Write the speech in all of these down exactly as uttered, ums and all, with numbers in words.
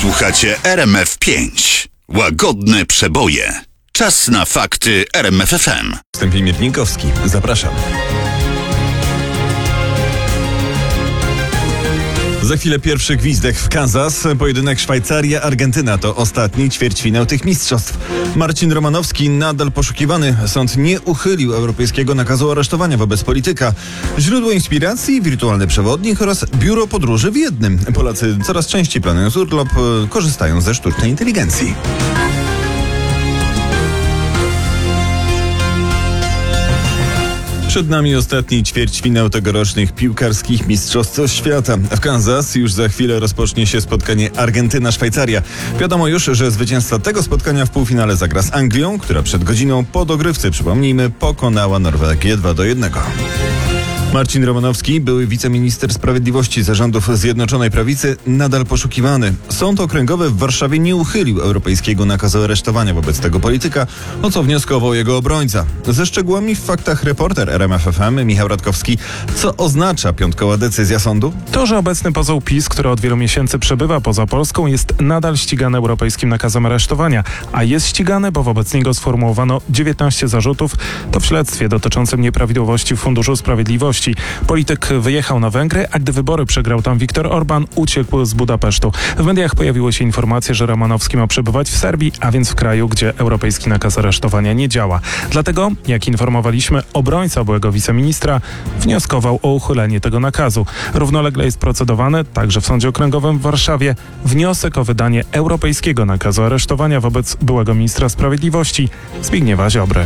Słuchacie R M F pięć. Łagodne przeboje. Czas na fakty R M F F M. Wstępnie Miernikowski. Zapraszam. Za chwilę pierwszy gwizdek w Kansas. Pojedynek Szwajcaria-Argentyna to ostatni ćwierćfinał tych mistrzostw. Marcin Romanowski nadal poszukiwany. Sąd nie uchylił europejskiego nakazu aresztowania wobec polityka. Źródło inspiracji, wirtualny przewodnik oraz biuro podróży w jednym. Polacy coraz częściej planując urlop korzystają ze sztucznej inteligencji. Przed nami ostatni ćwierćfinał tegorocznych piłkarskich mistrzostw świata. W Kansas już za chwilę rozpocznie się spotkanie Argentyna-Szwajcaria. Wiadomo już, że zwycięzca tego spotkania w półfinale zagra z Anglią, która przed godziną po dogrywce, przypomnijmy, pokonała Norwegię dwa do jednego. Marcin Romanowski, były wiceminister sprawiedliwości zarządów Zjednoczonej Prawicy, nadal poszukiwany. Sąd okręgowy w Warszawie nie uchylił europejskiego nakazu aresztowania wobec tego polityka, o co wnioskował jego obrońca. Ze szczegółami w faktach reporter R M F F M Michał Radkowski. Co oznacza piątkowa decyzja sądu? To, że obecny poseł PiS, który od wielu miesięcy przebywa poza Polską, jest nadal ścigany europejskim nakazem aresztowania, a jest ścigany, bo wobec niego sformułowano dziewiętnaście zarzutów, to w śledztwie dotyczącym nieprawidłowości w Funduszu Sprawiedliwości. Polityk wyjechał na Węgry, a gdy wybory przegrał tam Viktor Orban, uciekł z Budapesztu. W mediach pojawiły się informacje, że Romanowski ma przebywać w Serbii, a więc w kraju, gdzie europejski nakaz aresztowania nie działa. Dlatego, jak informowaliśmy, obrońca byłego wiceministra wnioskował o uchylenie tego nakazu. Równolegle jest procedowany, także w Sądzie Okręgowym w Warszawie, wniosek o wydanie europejskiego nakazu aresztowania wobec byłego ministra sprawiedliwości Zbigniewa Ziobry.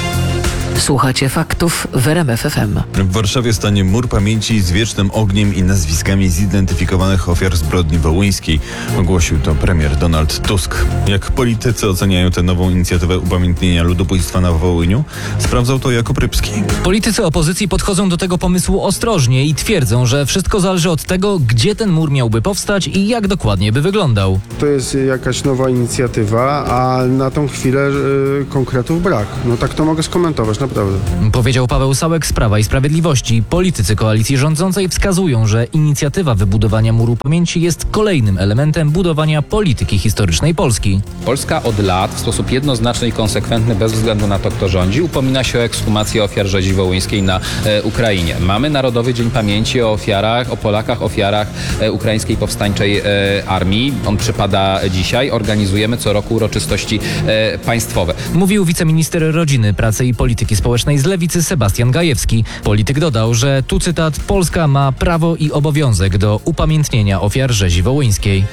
Słuchacie faktów w R M F F M. W Warszawie stanie mur pamięci z wiecznym ogniem i nazwiskami zidentyfikowanych ofiar zbrodni wołyńskiej. Ogłosił to premier Donald Tusk. Jak politycy oceniają tę nową inicjatywę upamiętnienia ludobójstwa na Wołyniu? Sprawdzał to Jakub Rybski. Politycy opozycji podchodzą do tego pomysłu ostrożnie i twierdzą, że wszystko zależy od tego, gdzie ten mur miałby powstać i jak dokładnie by wyglądał. To jest jakaś nowa inicjatywa, a na tą chwilę y, konkretów brak. No tak to mogę skomentować, naprawdę. Powiedział Paweł Sałek z Prawa i Sprawiedliwości. Politycy koalicji rządzącej wskazują, że inicjatywa wybudowania muru pamięci jest kolejnym elementem budowania polityki historycznej Polski. Polska od lat w sposób jednoznaczny i konsekwentny, bez względu na to, kto rządzi, upomina się o ekshumację ofiar rzezi wołyńskiej na e, Ukrainie. Mamy Narodowy Dzień Pamięci o ofiarach, o Polakach, ofiarach e, ukraińskiej powstańczej e, armii. On przypada dzisiaj. Organizujemy co roku uroczystości e, państwowe. Mówił wiceminister rodziny, pracy i polityki społecznej z Lewicy Sebastian Gajewski. Polityk dodał, że tu cytat: Polska ma prawo i obowiązek do upamiętnienia ofiar rzezi wołyńskiej.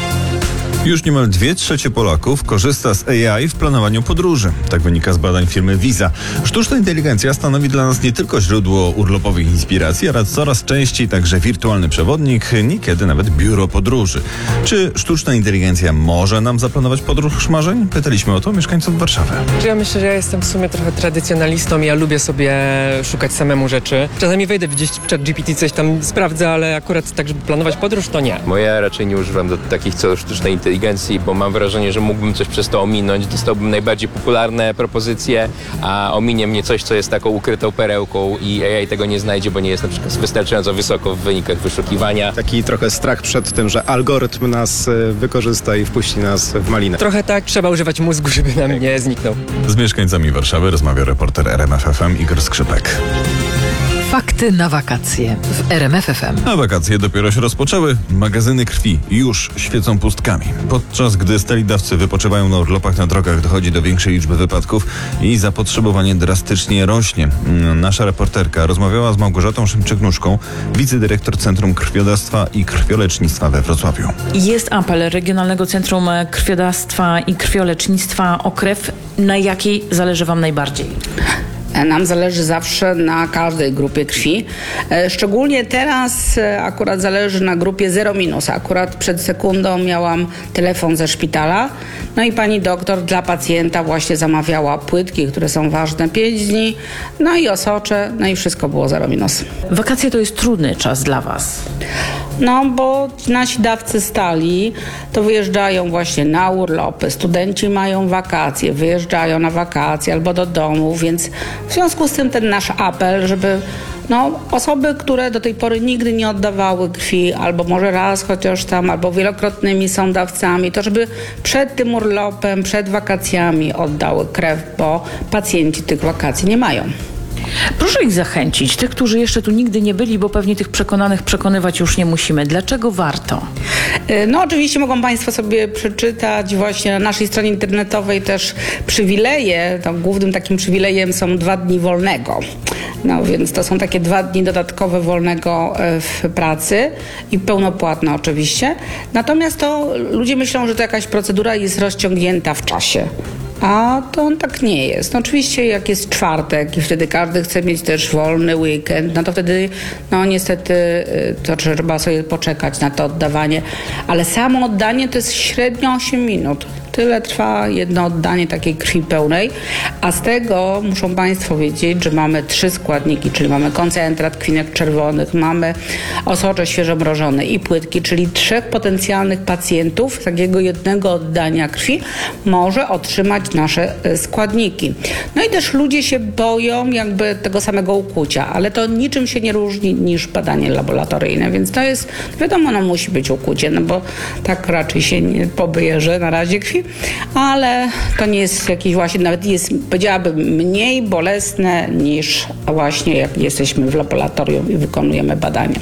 Już niemal dwie trzecie Polaków korzysta z A I w planowaniu podróży. Tak wynika z badań firmy Visa. Sztuczna inteligencja stanowi dla nas nie tylko źródło urlopowych inspiracji, ale coraz częściej także wirtualny przewodnik, niekiedy nawet biuro podróży. Czy sztuczna inteligencja może nam zaplanować podróż marzeń? Pytaliśmy o to mieszkańców Warszawy. Ja myślę, że ja jestem w sumie trochę tradycjonalistą i ja lubię sobie szukać samemu rzeczy. Czasami wejdę gdzieś w ChatGPT, coś tam sprawdzę, ale akurat tak, żeby planować podróż, to nie. Bo ja raczej nie używam do takich celów sztucznej inteligencji, bo mam wrażenie, że mógłbym coś przez to ominąć. Dostałbym najbardziej popularne propozycje, a ominie mnie coś, co jest taką ukrytą perełką i A I tego nie znajdzie, bo nie jest na przykład wystarczająco wysoko w wynikach wyszukiwania. Taki trochę strach przed tym, że algorytm nas wykorzysta i wpuści nas w malinę. Trochę tak, trzeba używać mózgu, żeby nam nie zniknął. Z mieszkańcami Warszawy rozmawia reporter R M F F M Igor Skrzypek. Fakty na wakacje w R M F F M. A wakacje dopiero się rozpoczęły. Magazyny krwi już świecą pustkami. Podczas gdy stali dawcy wypoczywają na urlopach, na drogach dochodzi do większej liczby wypadków i zapotrzebowanie drastycznie rośnie. Nasza reporterka rozmawiała z Małgorzatą Szymczyk-Nóżką, wicedyrektor Centrum Krwiodawstwa i Krwiolecznictwa we Wrocławiu. Jest apel Regionalnego Centrum Krwiodawstwa i Krwiolecznictwa o krew. Na jakiej zależy wam najbardziej? Nam zależy zawsze na każdej grupie krwi. Szczególnie teraz akurat zależy na grupie zero minus. Akurat przed sekundą miałam telefon ze szpitala. No i pani doktor dla pacjenta właśnie zamawiała płytki, które są ważne pięć dni. No i osocze, no i wszystko było zero minus. Wakacje to jest trudny czas dla was. No, bo nasi dawcy stali to wyjeżdżają właśnie na urlopy. Studenci mają wakacje, wyjeżdżają na wakacje albo do domu, więc w związku z tym ten nasz apel, żeby No, osoby, które do tej pory nigdy nie oddawały krwi, albo może raz chociaż tam, albo wielokrotnymi są dawcami, to żeby przed tym urlopem, przed wakacjami oddały krew, bo pacjenci tych wakacji nie mają. Proszę ich zachęcić, tych, którzy jeszcze tu nigdy nie byli, bo pewnie tych przekonanych przekonywać już nie musimy. Dlaczego warto? No oczywiście mogą Państwo sobie przeczytać właśnie na naszej stronie internetowej też przywileje. To głównym takim przywilejem są dwa dni wolnego. No więc to są takie dwa dni dodatkowe wolnego w pracy i pełnopłatne oczywiście. Natomiast to ludzie myślą, że to jakaś procedura jest rozciągnięta w czasie. A to tak nie jest. No oczywiście jak jest czwartek i wtedy każdy chce mieć też wolny weekend, no to wtedy no niestety to trzeba sobie poczekać na to oddawanie. Ale samo oddanie to jest średnio osiem minut. Tyle trwa jedno oddanie takiej krwi pełnej, a z tego muszą Państwo wiedzieć, że mamy trzy składniki, czyli mamy koncentrat krwinek czerwonych, mamy osocze świeżo mrożone i płytki, czyli trzech potencjalnych pacjentów z takiego jednego oddania krwi może otrzymać nasze składniki. No i też ludzie się boją jakby tego samego ukłucia, ale to niczym się nie różni niż badanie laboratoryjne, więc to jest, wiadomo, no musi być ukłucie, no bo tak raczej się nie pobierze na razie krwi, ale to nie jest jakieś właśnie, nawet jest, powiedziałabym, mniej bolesne niż właśnie jak jesteśmy w laboratorium i wykonujemy badania.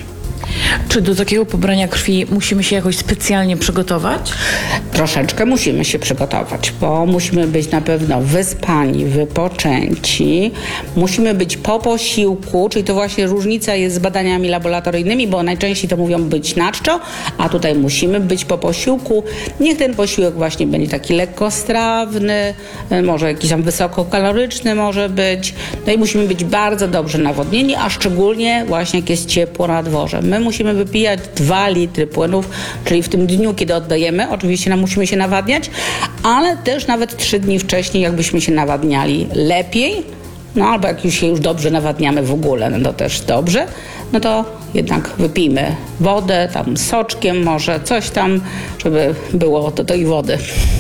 Czy do takiego pobrania krwi musimy się jakoś specjalnie przygotować? Troszeczkę musimy się przygotować, bo musimy być na pewno wyspani, wypoczęci. Musimy być po posiłku, czyli to właśnie różnica jest z badaniami laboratoryjnymi, bo najczęściej to mówią być na czczo, a tutaj musimy być po posiłku. Niech ten posiłek właśnie będzie taki lekkostrawny, może jakiś tam wysokokaloryczny może być. No i musimy być bardzo dobrze nawodnieni, a szczególnie właśnie jak jest ciepło na dworze. My musimy wypijać dwa litry płynów, czyli w tym dniu, kiedy oddajemy, oczywiście nam musimy się nawadniać, ale też nawet trzy dni wcześniej, jakbyśmy się nawadniali lepiej, no albo jak już się już dobrze nawadniamy w ogóle, no to też dobrze, no to jednak wypijmy wodę, tam soczkiem może, coś tam, żeby było do tej wody.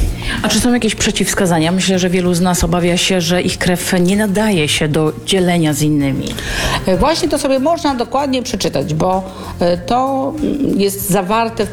A czy są jakieś przeciwwskazania? Myślę, że wielu z nas obawia się, że ich krew nie nadaje się do dzielenia z innymi. Właśnie to sobie można dokładnie przeczytać, bo to jest zawarte w